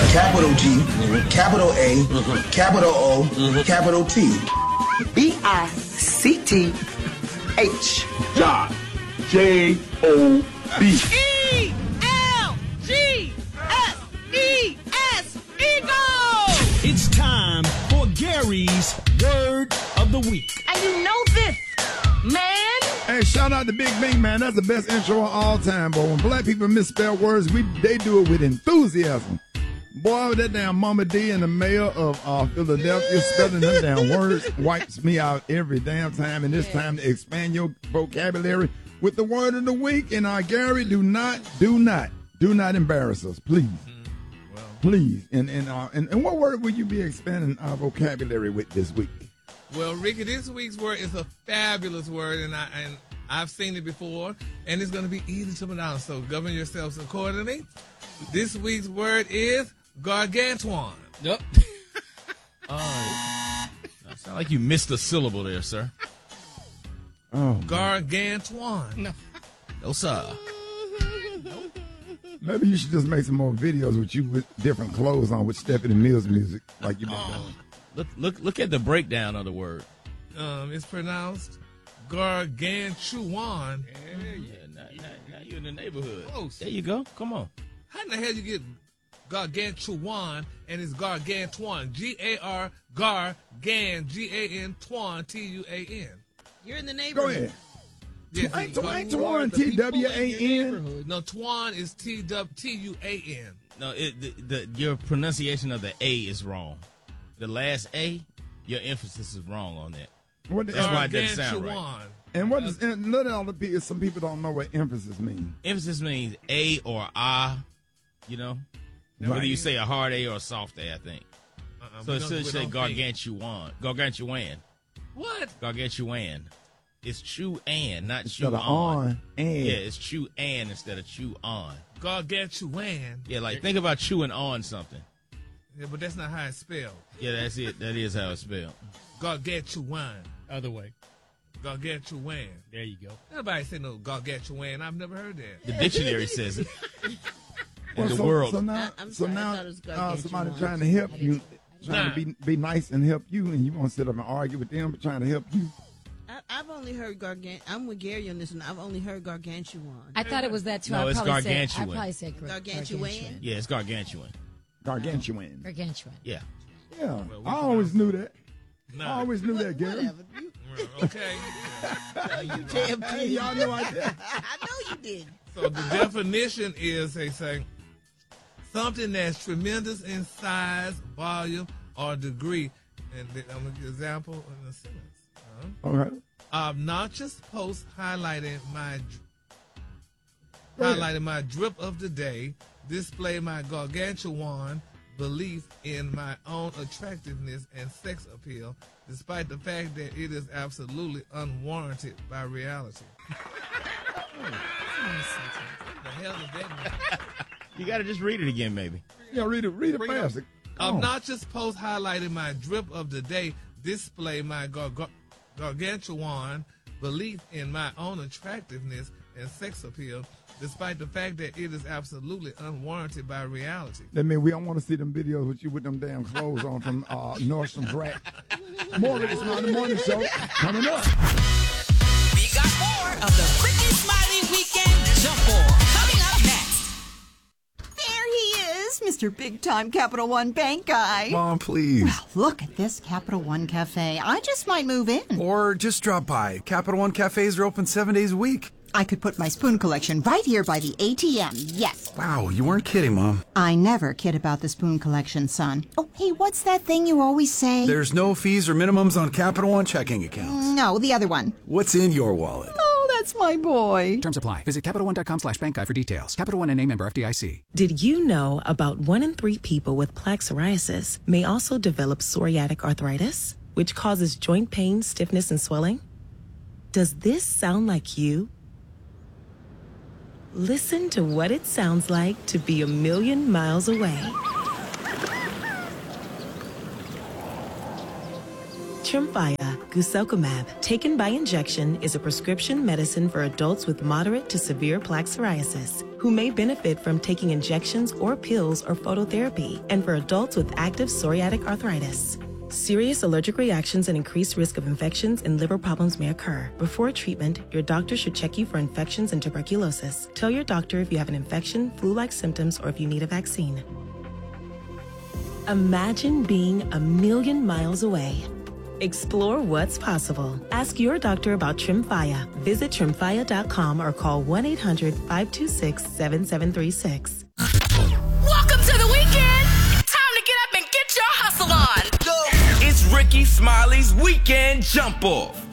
capital G, capital A, capital O, capital T. B-I-C-T-H. Job. J-O-B. E-L-G-S-E-S. Eagle! It's time for Gary's Word of the Week. And you know this, man. Hey, shout out to Big Bang, man. That's the best intro of all time, boy. When black people misspell words, they do it with enthusiasm. Boy, that damn Mama D and the mayor of Philadelphia spelling them damn words wipes me out every damn time. And it's time to expand your vocabulary with the word of the week. And Gary, do not embarrass us, please. Please. And what word will you be expanding our vocabulary with this week? Well, Ricky, this week's word is a fabulous word, and I've seen it before, and it's going to be easy to pronounce, so govern yourselves accordingly. This week's word is gargantuan. Yep. Sound like you missed a syllable there, sir. Oh, gargantuan. No, sir. Maybe you should just make some more videos with you with different clothes on with Stephanie Mills music like you've been doing. Look at the breakdown of the word. It's pronounced gargantuan. Yeah, now you're in the neighborhood. Close. There you go. Come on. How in the hell you get gargantuan and it's gargantuan? G-A-R, gargan, G-A-N, tuan, T-U-A-N. You're in the neighborhood. Go ahead. Yes, Tuan, T-W-A-N. No, tuan is T-U-A-N. No, your pronunciation of the A is wrong. The last A, your emphasis is wrong on that. That's why it doesn't sound right. And what does some people don't know what emphasis means. Emphasis means A or I, you know? Right. Whether you say a hard A or a soft A, I think. So it should say gargantuan. Gargantuan. What? Gargantuan. It's chew-an, not instead chew-on. Yeah, it's chew-an instead of chew-on. Gargantuan. Yeah, like think about chewing on something. Yeah, but that's not how it's spelled. Yeah, that's it. That is how it's spelled. Gargantuan. Other way. Gargantuan. There you go. Nobody say no gargantuan. I've never heard that. The dictionary says it. The world. So now somebody trying to help you, trying to be nice and help you, and you want to sit up and argue with them, but trying to help you. I've only heard I'm with Gary on this one. I've only heard gargantuan. I thought it was that too. No, it's gargantuan. I probably said gargantuan. Yeah, it's gargantuan. Gargantuan. Gargantuan. Yeah. Yeah. I always knew that. No. I always knew that, Gary. Okay. You damn hey, y'all know I did. I know you did. So the definition is, they say, something that's tremendous in size, volume, or degree. And I'm going to give an example in a sentence. All right. Obnoxious post highlighting my drip of the day, display my gargantuan belief in my own attractiveness and sex appeal, despite the fact that it is absolutely unwarranted by reality. What the hell does that mean? You got to just read it again, maybe. Yeah, read it fast. Obnoxious post highlighting my drip of the day, display my gargantuan belief in my own attractiveness and sex appeal, despite the fact that it is absolutely unwarranted by reality. That means we don't want to see them videos with you with them damn clothes on from Nordstrom's rack. More of this on the morning show coming up. We got more of the Ricky Smiley Weekend Jump Ball coming up next. There he is, Mr. Big Time Capital One Bank guy. Mom, please. Well, look at this Capital One Cafe. I just might move in. Or just drop by. Capital One cafes are open 7 days a week. I could put my spoon collection right here by the ATM, yes. Wow, you weren't kidding, Mom. I never kid about the spoon collection, son. Oh, hey, what's that thing you always say? There's no fees or minimums on Capital One checking accounts. No, the other one. What's in your wallet? Oh, that's my boy. Terms apply. Visit CapitalOne.com/bankguide for details. Capital One and a member FDIC. Did you know about 1 in 3 people with plaque psoriasis may also develop psoriatic arthritis, which causes joint pain, stiffness, and swelling? Does this sound like you? Listen to what it sounds like to be a million miles away. Tremfya, Guselkumab, taken by injection, is a prescription medicine for adults with moderate to severe plaque psoriasis who may benefit from taking injections or pills or phototherapy, and for adults with active psoriatic arthritis. Serious allergic reactions and increased risk of infections and liver problems may occur. Before treatment, your doctor should check you for infections and tuberculosis. Tell your doctor if you have an infection, flu-like symptoms, or if you need a vaccine. Imagine being 1,000,000 miles away. Explore what's possible. Ask your doctor about Tremfya. Visit Tremfya.com or call 1-800-526-7736. Welcome to the weekend. Time to get up and get your hustle on. Go. It's Ricky Smiley's Weekend Jump Off.